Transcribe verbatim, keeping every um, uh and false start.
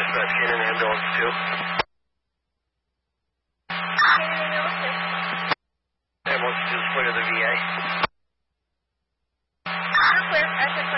Dispatch, Cannon Ambulance two. Ambulance two is clear to the V A. Clear,